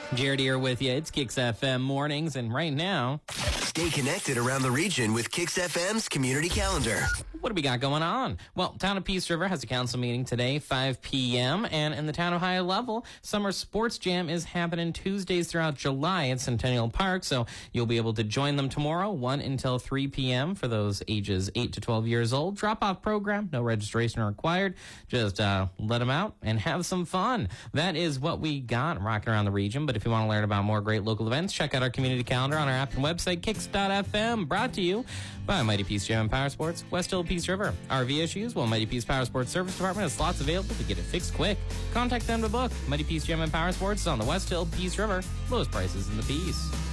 Jared here with you. It's Kicks FM mornings, and right now, stay connected around the region with Kicks FM's community calendar. what do we got going on? Well, Town of Peace River has a council meeting today, 5 p.m., and in the town of High Level, Summer Sports Jam is happening Tuesdays throughout July at Centennial Park, so you'll be able to join them tomorrow, 1 until 3 p.m. for those ages 8 to 12 years old. Drop-off program, no registration required. Just let them out and have some fun. That is what we got rocking around the region, but if you want to learn about more great local events, check out our community calendar on our app and website, kicks.fm, brought to you by Mighty Peace Jam and Power Sports, West Hill Peace River. RV issues? Well, Mighty Peace Power Sports Service Department has slots available to get it fixed quick. Contact them to book. Mighty Peace Jam and Power Sports is on the West Hill Peace River. Lowest prices in the Peace.